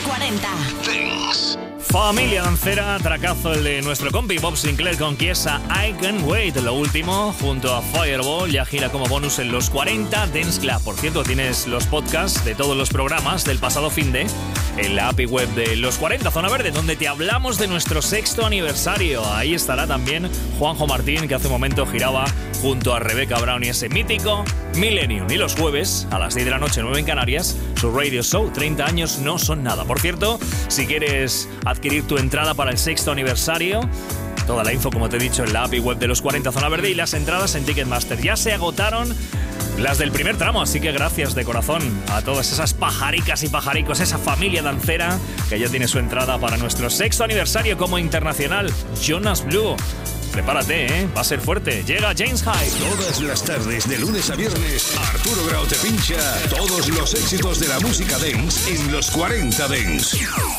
40 Dance. Familia dancera, tracazo el de nuestro compi Bob Sinclair con Kiesa, I Can't Wait. Lo último, junto a Fireball, ya gira como bonus en los 40 Dance Club. Por cierto, tienes los podcasts de todos los programas del pasado finde en la API web de Los 40 Zona Verde, donde te hablamos de nuestro 6º aniversario. Ahí estará también Juanjo Martín, que hace un momento giraba junto a Rebecca Brown y ese mítico Millennium. Y los jueves, a las 10 de la noche, 9 en Canarias, su radio show, 30 años no son nada. Por cierto, si quieres adquirir tu entrada para el 6º aniversario, toda la info, como te he dicho, en la API web de Los 40 Zona Verde, y las entradas en Ticketmaster. Ya se agotaron las del primer tramo, así que gracias de corazón a todas esas pajaricas y pajaricos, esa familia dancera que ya tiene su entrada para nuestro 6º aniversario como internacional. Jonas Blue, prepárate, va a ser fuerte. Llega James Hype. Todas las tardes, de lunes a viernes, Arturo Grau te pincha todos los éxitos de la música dance en Los 40 Dance.